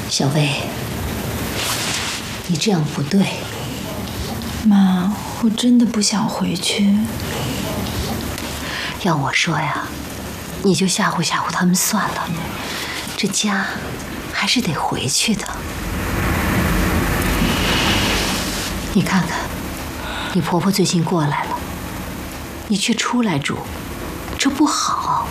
小薇，你这样不对。 妈，我真的不想回去。 要我说呀，你就吓唬吓唬他们算了，这家还是得回去的。你看看，你婆婆最近过来了，你却出来住，这不好。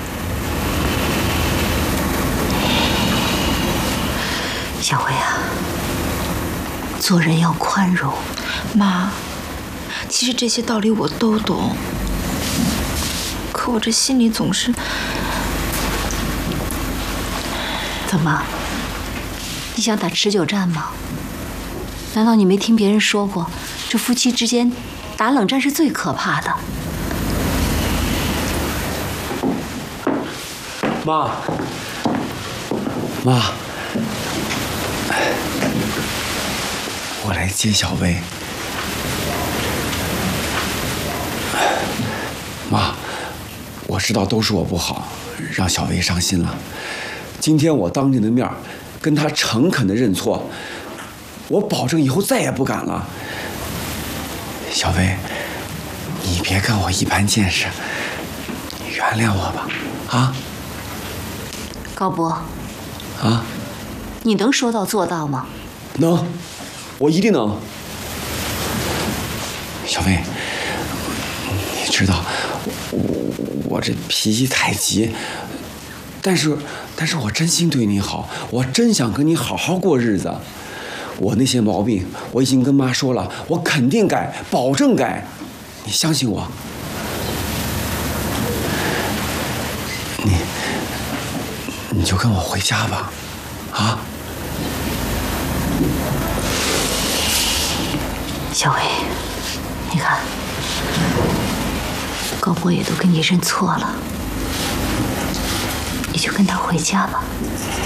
小薇啊，做人要宽容。 妈，其实这些道理我都懂，可我这心里总是…… 怎么？你想打持久战吗？难道你没听别人说过，这夫妻之间打冷战是最可怕的？ 妈，妈，我来接小薇。妈，我知道都是我不好，让小薇伤心了。今天我当着你的面跟她诚恳地认错，我保证以后再也不敢了。小薇，你别跟我一般见识，原谅我吧，啊？ 高博， 啊？ 你能说到做到吗？ 能，我一定能。小薇，你知道我这脾气太急，但是我真心对你好，我真想跟你好好过日子。我那些毛病我已经跟妈说了，我肯定改，保证改，你相信我。你就跟我回家吧，啊？ 小薇，你看，高博也都跟你认错了，你就跟他回家吧。